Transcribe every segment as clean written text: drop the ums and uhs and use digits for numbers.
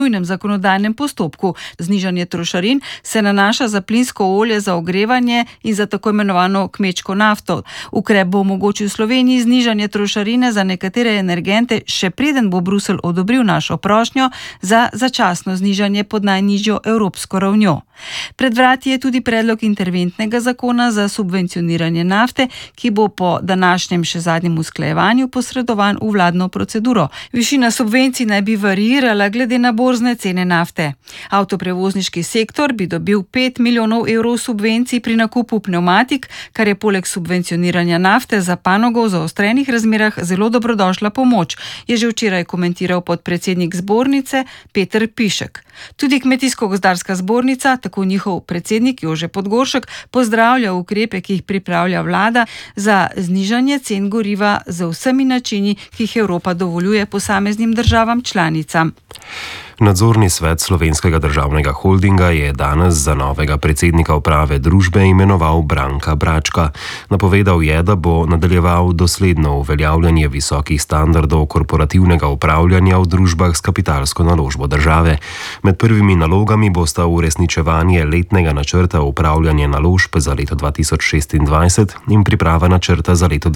nujnem zakonodajnem postopku. Znižanje trošarin se nanaša za plinsko olje za ogrevanje in za tako imenovano kmečko nafto. Ukrep bo omogočil Sloveniji znižanje trošarine za nekatere energente, še preden bo Bruselj odobril našo prošnjo za začasno znižanje pod najnižjo evropsko ravnjo. Pred vrati je tudi predlog interventnega zakona za subvencioniranje nafte, ki bo po današnjem še zadnjem usklajevanju posredovan v vladno proceduro. Višina subvencij naj bi variirala glede na borzne cene nafte. Avtoprevozniški sektor bi dobil 5 milijonov evrov subvencij pri nakupu pnevmatik, kar je poleg subvencioniranja nafte za panogo v zaostrenih razmerah zelo dobrodošla pomoč, je že včeraj komentiral podpredsednik zbornice Peter Pišek. Tudi Kmetijsko-gozdarska zbornica, tako njihov predsednik Jože Podgoršek, pozdravlja ukrepe, ki jih pripravlja vlada za znižanje cen goriva z vsemi načini, ki jih Evropa dovoljuje posameznim državam članicam. Nadzorni svet Slovenskega državnega holdinga je danes za novega predsednika uprave družbe imenoval Branka Bračka. Napovedal je, da bo nadaljeval dosledno uveljavljanje visokih standardov korporativnega upravljanja v družbah s kapitalsko naložbo države. Med prvimi nalogami bosta uresničevanje letnega načrta upravljanja naložb za leto 2026 in priprava načrta za leto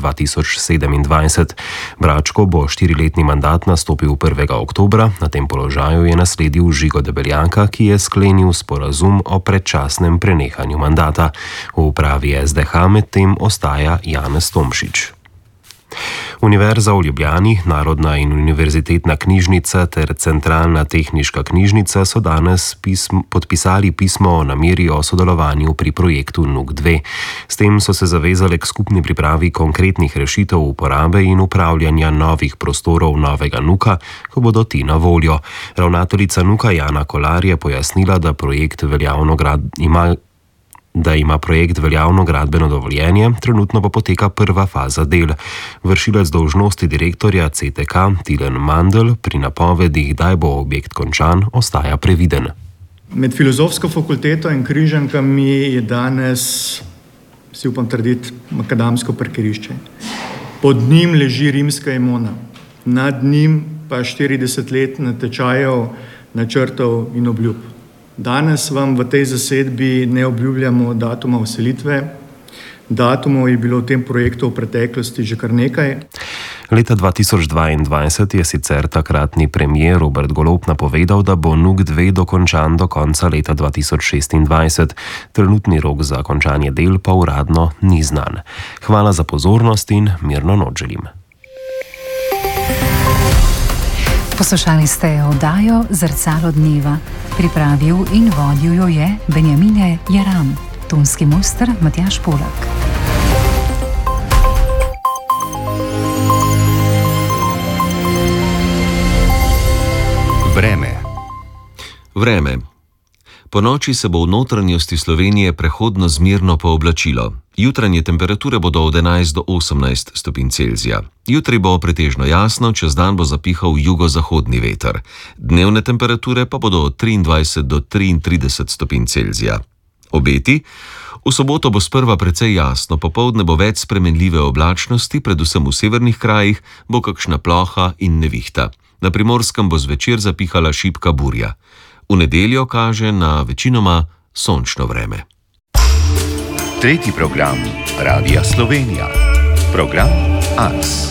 2027. Bračko bo 4-letni mandat nastopil 1. oktobra, na tem položaju je nasledil Žigo Debeljaka, ki je sklenil sporazum o predčasnem prenehanju mandata. V upravi SDH medtem ostaja Janez Tomšič. Univerza v Ljubljani, Narodna in univerzitetna knjižnica ter Centralna tehniška knjižnica so danes podpisali pismo o nameri o sodelovanju pri projektu NUK2. S tem so se zavezali k skupni pripravi konkretnih rešitev uporabe in upravljanja novih prostorov novega NUK-a, ko bodo ti na voljo. Ravnateljica NUK-a Jana Kolar je pojasnila, da ima projekt veljavno gradbeno dovoljenje, trenutno pa poteka prva faza del. Vršilec dolžnosti direktorja CTK Tilen Mandl pri napovedih, kdaj bo objekt končan, ostaja previden. Med Filozofsko fakulteto in Križankami je danes, si upam trditi, makadamsko parkirišče. Pod njim leži rimska Emona, nad njim pa 40 let natečajev, načrtov in obljub. Danes vam v tej zasedbi ne obljubljamo datuma vselitve. Datumov je bilo v tem projektu v preteklosti že kar nekaj. Leta 2022 je sicer takratni premier Robert Golob napovedal, da bo NUK2 dokončan do konca leta 2026. Trenutni rok za končanje del pa uradno ni znan. Hvala za pozornost in mirno noč želim. Poslušali ste oddajo Zrcalo dneva. Pripravil in vodil jo je Benjamine Jeram. Tonski mojster Matjaž Polak. Vreme. Ponoči se bo v notranjosti Slovenije prehodno zmerno pooblačilo. Jutranje temperature bodo od 11 do 18 stopinj Celzija. Jutri bo pretežno jasno, čez dan bo zapihal jugozahodni veter. Dnevne temperature pa bodo od 23 do 33 stopinj Celzija. Obeti? V soboto bo sprva precej jasno, popoldne bo več spremenljive oblačnosti, predvsem v severnih krajih bo kakšna ploha in nevihta. Na Primorskem bo zvečer zapihala šibka burja. V nedeljo kaže na večinoma sončno vreme. Tretji program Radia Slovenija. Program Ars.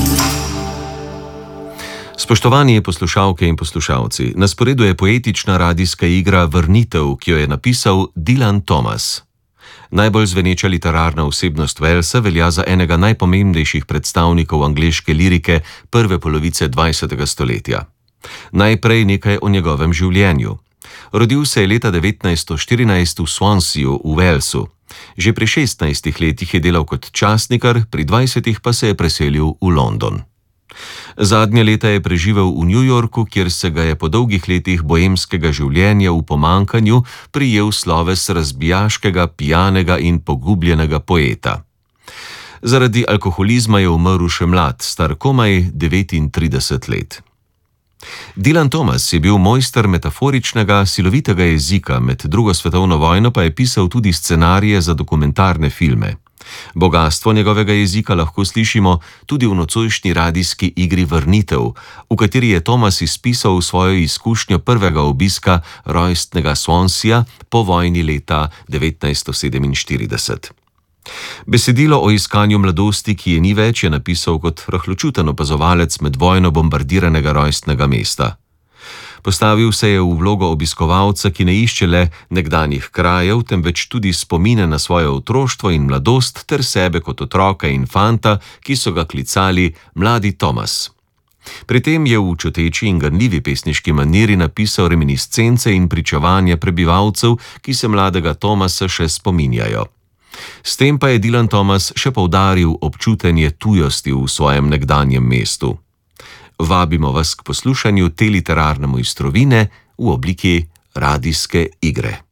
Spoštovani poslušalke in poslušalci, na sporedu je poetična radijska igra Vrnitev, ki jo je napisal Dylan Thomas. Najbolj zveneča literarna osebnost Walesa velja za enega najpomembnejših predstavnikov angleške lirike prve polovice 20. stoletja. Najprej nekaj o njegovem življenju. Rodil se je leta 1914 v Swanseaju v Walesu. Že pri 16 letih je delal kot časnikar, pri 20 pa se je preselil v London. Zadnje leta je preživel v New Yorku, kjer se ga je po dolgih letih boemskega življenja v pomankanju prijel sloves razbijaškega, pijanega in pogubljenega poeta. Zaradi alkoholizma je umrl še mlad, star komaj 39 let. Dylan Thomas je bil mojster metaforičnega, silovitega jezika, med drugo svetovno vojno pa je pisal tudi scenarije za dokumentarne filme. Bogastvo njegovega jezika lahko slišimo tudi v nocojšnji radijski igri Vrnitev, v kateri je Thomas izpisal svojo izkušnjo prvega obiska rojstnega Swansea po vojni leta 1947. Besedilo o iskanju mladosti, ki je ni več, je napisal kot rahločuten opazovalec med vojno bombardiranega rojstnega mesta. Postavil se je v vlogo obiskovalca, ki ne išče le nekdanjih krajev, temveč tudi spomine na svoje otroštvo in mladost ter sebe kot otroka in fanta, ki so ga klicali Mladi Thomas. Pri tem je v čuteči in ganljivi pesniški maniri napisal reminiscence in pričevanja prebivalcev, ki se mladega Thomasa še spominjajo. S tem pa je Dylan Thomas še poudaril občutenje tujosti v svojem nekdanjem mestu. Vabimo vas k poslušanju te literarne mojstrovine v obliki radijske igre.